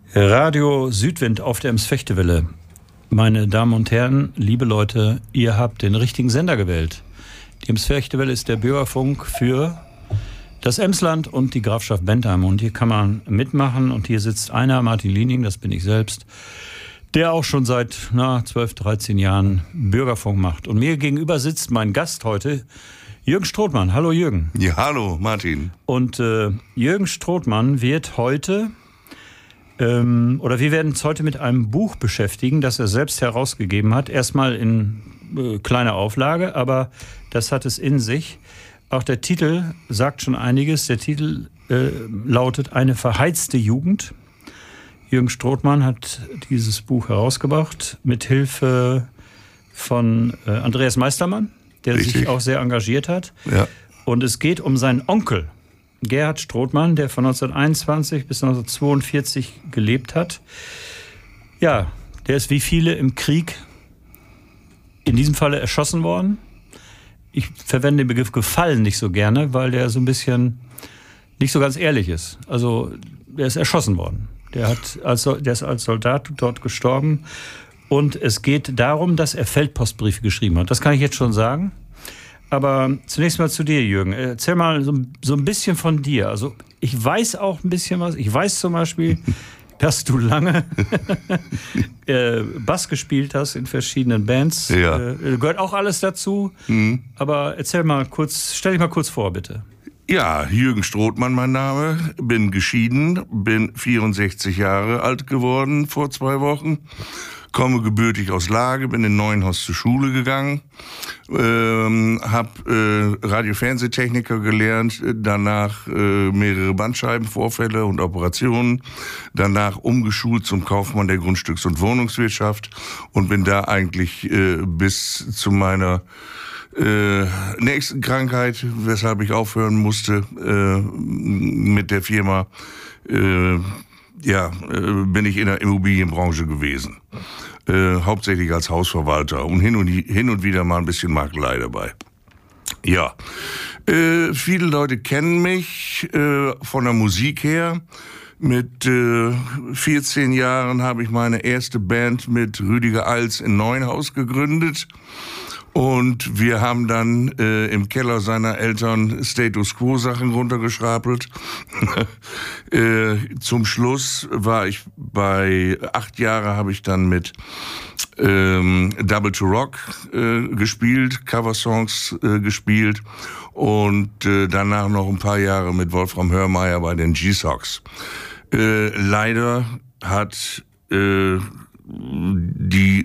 Radio Südwind auf der Ems-Fechtewelle. Meine Damen und Herren, liebe Leute, ihr habt den richtigen Sender gewählt. Die Ems-Fechtewelle ist der Bürgerfunk für das Emsland und die Grafschaft Bentheim. Und hier kann man mitmachen. Und hier sitzt einer, Martin Liening, das bin ich selbst, der auch schon seit 12, 13 Jahren Bürgerfunk macht. Und mir gegenüber sitzt mein Gast heute, Jürgen Strothmann. Hallo Jürgen. Ja, hallo Martin. Und Jürgen Strothmann wird heute... wir werden uns heute mit einem Buch beschäftigen, das er selbst herausgegeben hat. Erstmal in kleiner Auflage, aber das hat es in sich. Auch der Titel sagt schon einiges. Der Titel lautet Eine verheizte Jugend. Jürgen Strothmann hat dieses Buch herausgebracht mit Hilfe von Andreas Meistermann, der sich auch sehr engagiert hat. Ja. Und es geht um seinen Onkel, Gerhard Strothmann, der von 1921 bis 1942 gelebt hat. Ja, der ist wie viele im Krieg in diesem Falle erschossen worden. Ich verwende den Begriff gefallen nicht so gerne, weil der so ein bisschen nicht so ganz ehrlich ist. Also, der ist erschossen worden. Der ist als Soldat dort gestorben. Und es geht darum, dass er Feldpostbriefe geschrieben hat. Das kann ich jetzt schon sagen. Aber zunächst mal zu dir, Jürgen. Erzähl mal so ein bisschen von dir. Also ich weiß auch ein bisschen was. Ich weiß zum Beispiel, dass du lange Bass gespielt hast in verschiedenen Bands. Ja. Gehört auch alles dazu. Mhm. Aber stell dich mal kurz vor, bitte. Ja, Jürgen Strothmann mein Name. Bin geschieden, bin 64 Jahre alt geworden vor 2 Wochen. Komme gebürtig aus Lage, bin in Neuenhaus zur Schule gegangen, habe Radio-Fernsehtechniker gelernt, danach mehrere Bandscheibenvorfälle und Operationen, danach umgeschult zum Kaufmann der Grundstücks- und Wohnungswirtschaft und bin da eigentlich bis zu meiner nächsten Krankheit, weshalb ich aufhören musste mit der Firma, bin ich in der Immobilienbranche gewesen. Hauptsächlich als Hausverwalter und hin und wieder mal ein bisschen Makelei dabei. Ja, viele Leute kennen mich von der Musik her. Mit 14 Jahren habe ich meine erste Band mit Rüdiger Eils in Neuenhaus gegründet. Und wir haben dann im Keller seiner Eltern Status-Quo-Sachen runtergeschrapelt. Zum Schluss war ich bei 8 Jahre habe ich dann mit Double to Rock gespielt, Coversongs gespielt und danach noch ein paar Jahre mit Wolfram Hörmeier bei den G-Sox. Leider hat die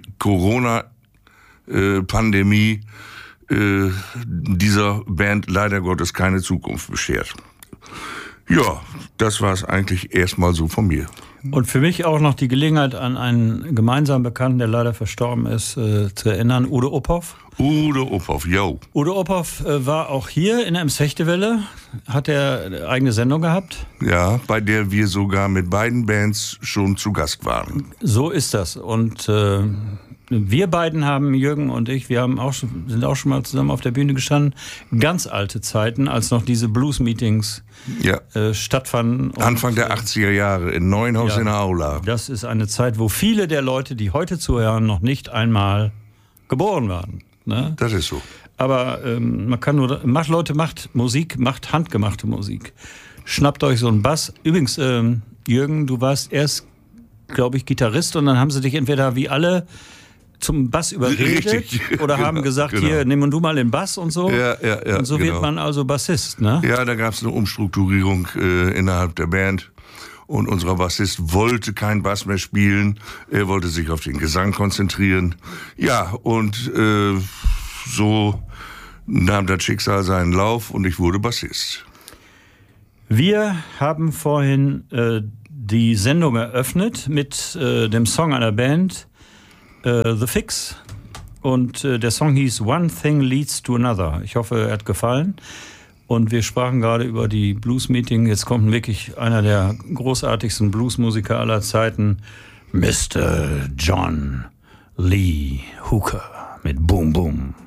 Pandemie dieser Band leider Gottes keine Zukunft beschert. Ja, das war es eigentlich erstmal so von mir. Und für mich auch noch die Gelegenheit, an einen gemeinsamen Bekannten, der leider verstorben ist, zu erinnern, Udo Uphoff. Udo Uphoff, yo. Udo Uphoff war auch hier in der Ems-Fechtewelle, hat er eine eigene Sendung gehabt. Ja, bei der wir sogar mit beiden Bands schon zu Gast waren. So ist das. Und wir beiden haben, Jürgen und ich, sind auch schon mal zusammen auf der Bühne gestanden. Ganz alte Zeiten, als noch diese Blues-Meetings stattfanden. Anfang der 80er Jahre in Neuenhaus in der Aula. Das ist eine Zeit, wo viele der Leute, die heute zuhören, noch nicht einmal geboren waren. Ne? Das ist so. Aber man kann macht Musik, macht handgemachte Musik. Schnappt euch so einen Bass. Übrigens, Jürgen, du warst erst, glaube ich, Gitarrist und dann haben sie dich entweder wie alle zum Bass überredet. Richtig. Oder haben gesagt, hier, nimm du mal den Bass und so. Ja, und so wird man also Bassist, ne? Ja, da gab es eine Umstrukturierung innerhalb der Band. Und unser Bassist wollte keinen Bass mehr spielen. Er wollte sich auf den Gesang konzentrieren. Ja, und so nahm das Schicksal seinen Lauf und ich wurde Bassist. Wir haben vorhin die Sendung eröffnet mit dem Song einer Band, The Fix, und der Song hieß One Thing Leads to Another. Ich hoffe, er hat gefallen. Und wir sprachen gerade über die Blues-Meeting. Jetzt kommt wirklich einer der großartigsten Bluesmusiker aller Zeiten, Mr. John Lee Hooker mit Boom Boom.